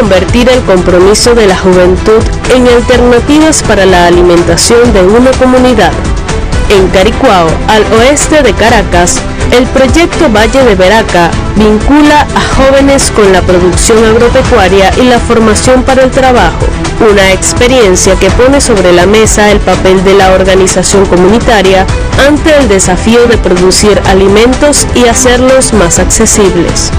convertir el compromiso de la juventud en alternativas para la alimentación de una comunidad. En Caricuao, al oeste de Caracas, el proyecto Valle de Veraca vincula a jóvenes con la producción agropecuaria y la formación para el trabajo, una experiencia que pone sobre la mesa el papel de la organización comunitaria ante el desafío de producir alimentos y hacerlos más accesibles.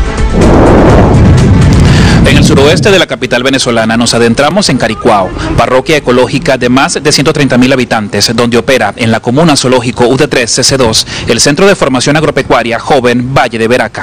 En el suroeste de la capital venezolana nos adentramos en Caricuao, parroquia ecológica de más de 130.000 habitantes, donde opera en la comuna zoológico UD3-CC2 el Centro de Formación Agropecuaria Joven Valle de Veraca.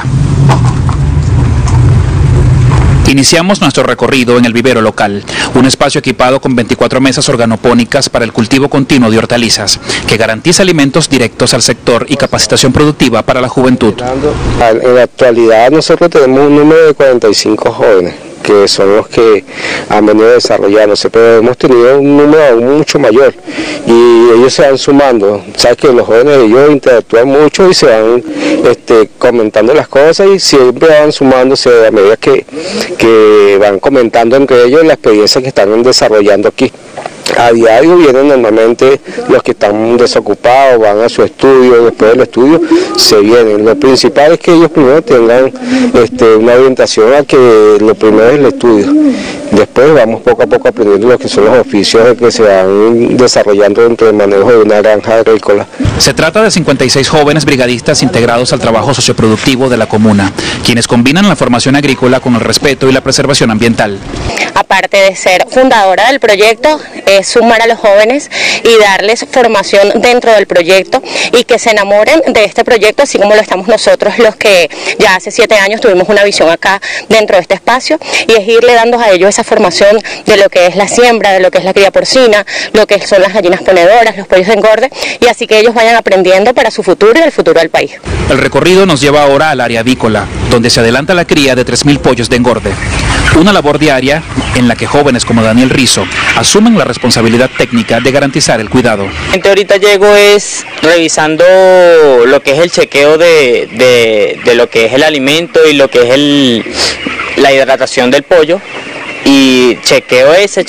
Iniciamos nuestro recorrido en el vivero local, un espacio equipado con 24 mesas organopónicas para el cultivo continuo de hortalizas, que garantiza alimentos directos al sector y capacitación productiva para la juventud. En la actualidad nosotros tenemos un número de 45 jóvenes, que son los que han venido desarrollándose, pero hemos tenido un número aún mucho mayor y ellos se van sumando. Sabes que los jóvenes ellos interactúan mucho y se van comentando las cosas y siempre van sumándose a medida que van comentando entre ellos la experiencia que están desarrollando aquí. A diario vienen normalmente los que están desocupados, van a su estudio, después del estudio se vienen. Lo principal es que ellos primero tengan una orientación a que lo primero es el estudio. Después vamos poco a poco aprendiendo lo que son los oficios que se van desarrollando dentro del manejo de una granja agrícola. Se trata de 56 jóvenes brigadistas integrados al trabajo socioproductivo de la comuna, quienes combinan la formación agrícola con el respeto y la preservación ambiental. Aparte de ser fundadora del proyecto, es sumar a los jóvenes y darles formación dentro del proyecto y que se enamoren de este proyecto, así como lo estamos nosotros, los que ya hace 7 años tuvimos una visión acá dentro de este espacio, y es irle dando a ellos esa formación de lo que es la siembra, de lo que es la cría porcina, lo que son las gallinas ponedoras, los pollos de engorde, y así que ellos vayan aprendiendo para su futuro y el futuro del país. El recorrido nos lleva ahora al área avícola, donde se adelanta la cría de 3.000 pollos de engorde. Una labor diaria en la que jóvenes como Daniel Rizo asumen la responsabilidad técnica de garantizar el cuidado. Ahorita llego revisando lo que es el chequeo de lo que es el alimento y lo que es la hidratación del pollo, y chequeo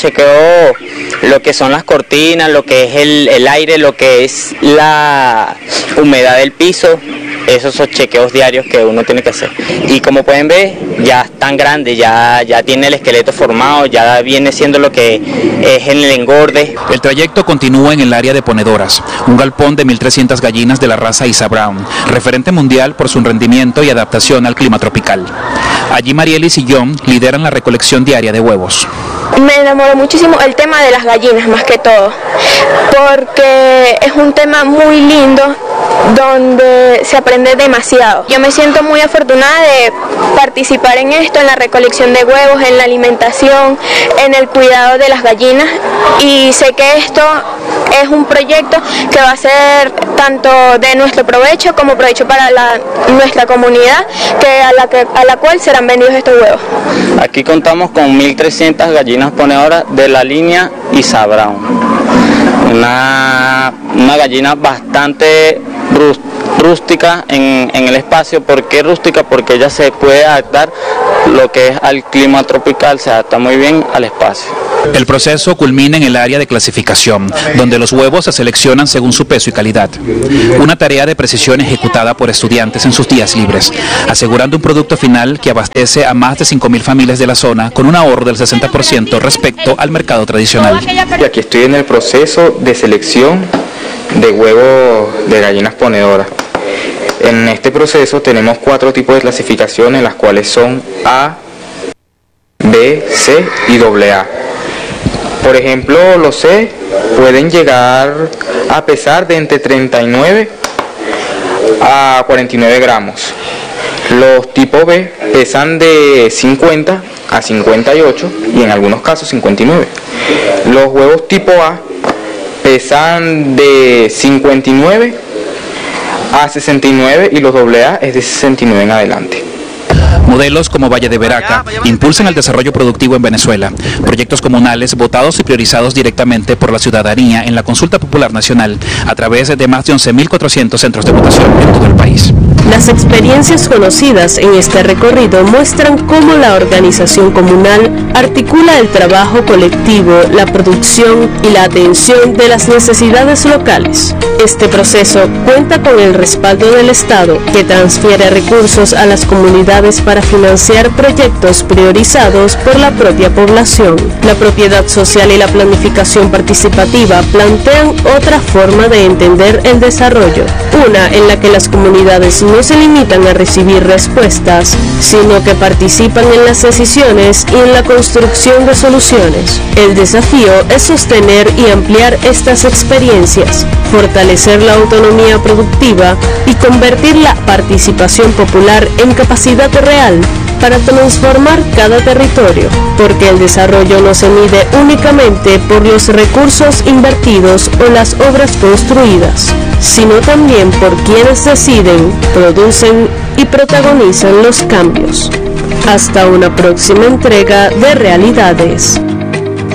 lo que son las cortinas, lo que es el aire, lo que es la humedad del piso. Esos son chequeos diarios que uno tiene que hacer. Y como pueden ver, ya están grandes, ya tiene el esqueleto formado, ya viene siendo lo que es el engorde. El trayecto continúa en el área de ponedoras, un galpón de 1.300 gallinas de la raza Isa Brown, referente mundial por su rendimiento y adaptación al clima tropical. Allí Marielis y John lideran la recolección diaria de huevos. Me enamoró muchísimo el tema de las gallinas, más que todo, porque es un tema muy lindo donde se aprende demasiado. Yo me siento muy afortunada de participar en esto, en la recolección de huevos, en la alimentación, en el cuidado de las gallinas, y sé que esto es un proyecto que va a ser tanto de nuestro provecho como provecho para nuestra comunidad, a la cual serán vendidos estos huevos. Aquí contamos con 1.300 gallinas ponedoras de la línea Isa Brown. Una gallina bastante rústica en el espacio. ¿Por qué rústica? Porque ella se puede adaptar lo que es al clima tropical, se adapta muy bien al espacio. El proceso culmina en el área de clasificación, donde los huevos se seleccionan según su peso y calidad. Una tarea de precisión ejecutada por estudiantes en sus días libres, asegurando un producto final que abastece a más de 5.000 familias de la zona con un ahorro del 60% respecto al mercado tradicional. Y aquí estoy en el proceso de selección de huevos de gallinas ponedoras. En este proceso tenemos 4 tipos de clasificación, en las cuales son A, B, C y AA. Por ejemplo, los C pueden llegar a pesar de entre 39 a 49 gramos. Los tipo B pesan de 50 a 58 y en algunos casos 59. Los huevos tipo A pesan de 59 a 69 y los AA es de 69 en adelante. Modelos como Valle de Veraca impulsan el desarrollo productivo en Venezuela. Proyectos comunales votados y priorizados directamente por la ciudadanía en la consulta popular nacional a través de más de 11.400 centros de votación en todo el país. Las experiencias conocidas en este recorrido muestran cómo la organización comunal articula el trabajo colectivo, la producción y la atención de las necesidades locales. Este proceso cuenta con el respaldo del Estado, que transfiere recursos a las comunidades para financiar proyectos priorizados por la propia población. La propiedad social y la planificación participativa plantean otra forma de entender el desarrollo, una en la que las comunidades no se limitan a recibir respuestas, sino que participan en las decisiones y en la construcción de soluciones. El desafío es sostener y ampliar estas experiencias, fortalecer la autonomía productiva y convertir la participación popular en capacidad real para transformar cada territorio, porque el desarrollo no se mide únicamente por los recursos invertidos o las obras construidas, sino también por quienes deciden, producen y protagonizan los cambios. Hasta una próxima entrega de Realidades.